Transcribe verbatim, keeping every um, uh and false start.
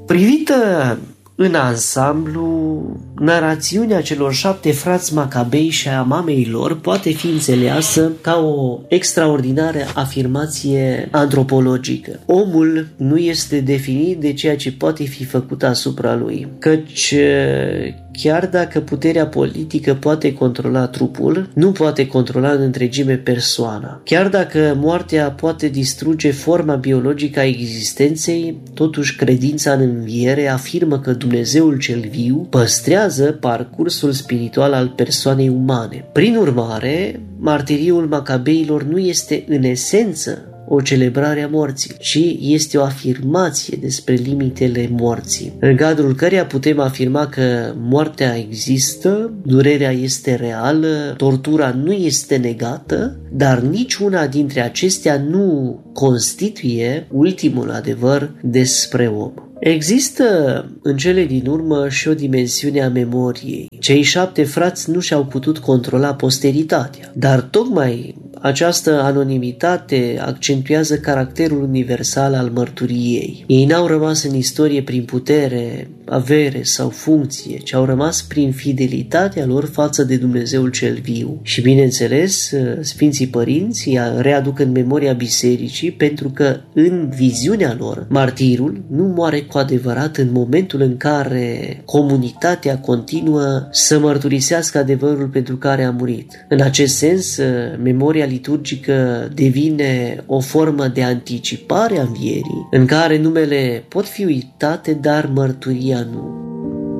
Privită în ansamblu, narațiunea celor șapte frați Macabei și a mamei lor poate fi înțeleasă ca o extraordinară afirmație antropologică. Omul nu este definit de ceea ce poate fi făcut asupra lui, căci chiar dacă puterea politică poate controla trupul, nu poate controla în întregime persoana. Chiar dacă moartea poate distruge forma biologică a existenței, totuși credința în înviere afirmă că Dumnezeul cel viu păstrează parcursul spiritual al persoanei umane. Prin urmare, martiriul Macabeilor nu este în esență o celebrare a morții, ci este o afirmație despre limitele morții, în cadrul căreia putem afirma că moartea există, durerea este reală, tortura nu este negată, dar niciuna dintre acestea nu constituie ultimul adevăr despre om. Există în cele din urmă și o dimensiune a memoriei. Cei șapte frați nu și-au putut controla posteritatea, dar tocmai această anonimitate accentuează caracterul universal al mărturiei. Ei n-au rămas în istorie prin putere, avere sau funcție, ci au rămas prin fidelitatea lor față de Dumnezeul cel viu. Și bineînțeles, Sfinții Părinți îi readuc în memoria bisericii pentru că în viziunea lor, martirul nu moare cu adevărat în momentul în care comunitatea continuă să mărturisească adevărul pentru care a murit. În acest sens, memoria liturgică devine o formă de anticipare a învierii, în care numele pot fi uitate, dar mărturia nu.